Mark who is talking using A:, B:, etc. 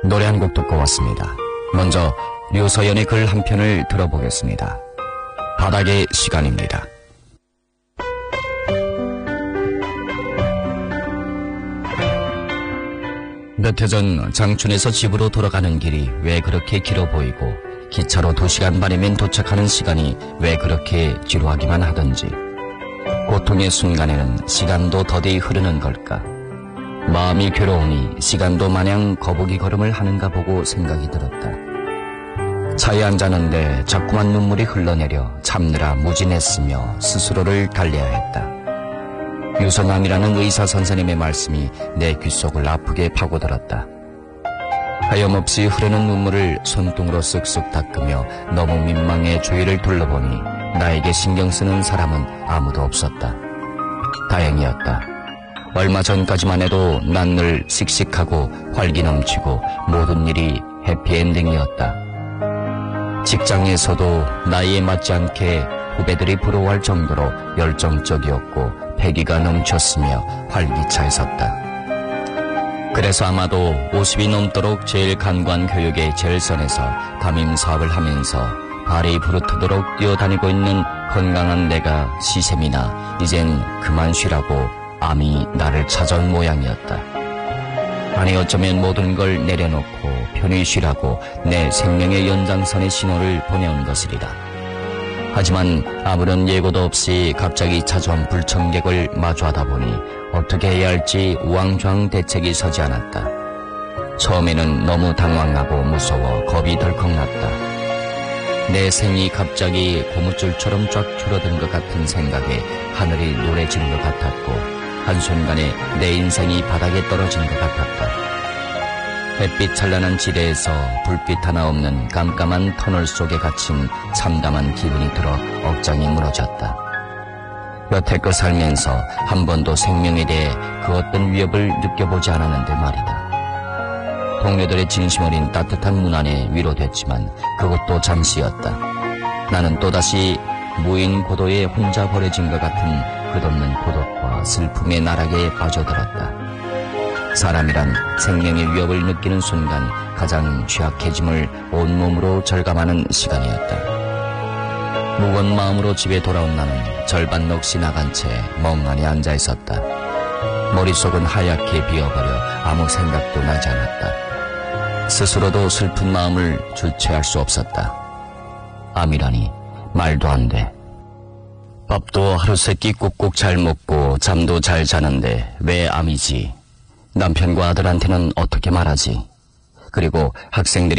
A: 노래 한 곡 듣고 왔습니다. 먼저 류서연의 글 한 편을 들어보겠습니다. 바닥의 시간입니다. 몇 해 전 장춘에서 집으로 돌아가는 길이 왜 그렇게 길어 보이고 기차로 2시간 반이면 도착하는 시간이 왜 그렇게 지루하기만 하던지, 고통의 순간에는 시간도 더디 흐르는 걸까? 마음이 괴로우니 시간도 마냥 거북이 걸음을 하는가 보고 생각이 들었다. 차에 앉았는데 자꾸만 눈물이 흘러내려 참느라 무진했으며 스스로를 달래야 했다. 유선암이라는 의사 선생님의 말씀이 내 귓속을 아프게 파고들었다. 하염없이 흐르는 눈물을 손등으로 쓱쓱 닦으며 너무 민망해 주위를 둘러보니 나에게 신경 쓰는 사람은 아무도 없었다. 다행이었다. 얼마 전까지만 해도 난 늘 씩씩하고 활기 넘치고 모든 일이 해피엔딩이었다. 직장에서도 나이에 맞지 않게 후배들이 부러워할 정도로 열정적이었고 패기가 넘쳤으며 활기차에 섰다. 그래서 아마도 50이 넘도록 제일 간과한 교육의 제일선에서 담임 사업을 하면서 발이 부르트도록 뛰어다니고 있는 건강한 내가 시샘이나 이젠 그만 쉬라고 암이 나를 찾아온 모양이었다. 아니, 어쩌면 모든 걸 내려놓고 편히 쉬라고 내 생명의 연장선의 신호를 보내온 것이리라. 하지만 아무런 예고도 없이 갑자기 찾아온 불청객을 마주하다 보니 어떻게 해야 할지 우왕좌왕 대책이 서지 않았다. 처음에는 너무 당황하고 무서워 겁이 덜컥 났다. 내 생이 갑자기 고무줄처럼 쫙 줄어든 것 같은 생각에 하늘이 노래진 것 같았고, 한순간에 내 인생이 바닥에 떨어진 것 같았다. 햇빛 찬란한 지대에서 불빛 하나 없는 깜깜한 터널 속에 갇힌 참담한 기분이 들어 억장이 무너졌다. 여태껏 살면서 한 번도 생명에 대해 그 어떤 위협을 느껴보지 않았는데 말이다. 동료들의 진심 어린 따뜻한 문안에 위로됐지만 그것도 잠시였다. 나는 또다시 무인 고도에 혼자 버려진 것 같은 끝없는 고독과 슬픔의 나락에 빠져들었다. 사람이란 생명의 위협을 느끼는 순간 가장 취약해짐을 온몸으로 절감하는 시간이었다. 무거운 마음으로 집에 돌아온 나는 절반 넋이 나간 채 멍하니 앉아 있었다. 머릿속은 하얗게 비어버려 아무 생각도 나지 않았다. 스스로도 슬픈 마음을 주체할 수 없었다. 암이라니 말도 안 돼. 밥도 하루세끼 꾹꾹 잘 먹고 잠도 잘 자는데 왜 암이지? 남편과 아들한테는 어떻게 말하지? 그리고 학생들이